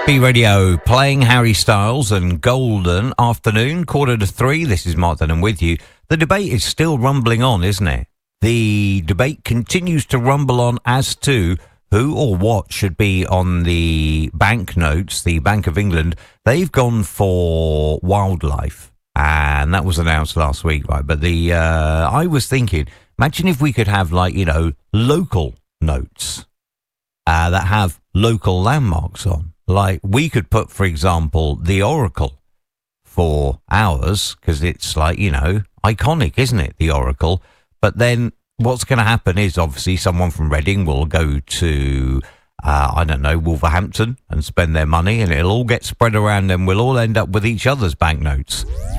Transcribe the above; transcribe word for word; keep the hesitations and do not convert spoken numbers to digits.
B Radio playing Harry Styles and Golden Afternoon, quarter to three. This is Martin and with you. The debate is still rumbling on, isn't it? The debate continues to rumble on as to who or what should be on the banknotes. The Bank of England, they've gone for wildlife, and that was announced last week, right? But the uh, I was thinking, imagine if we could have, like, you know, local notes uh, that have local landmarks on. Like, we could put, for example, the Oracle for ours, because it's, like, you know, iconic, isn't it, the Oracle? But then what's going to happen is, obviously, someone from Reading will go to, uh, I don't know, Wolverhampton and spend their money, and it'll all get spread around, and we'll all end up with each other's banknotes.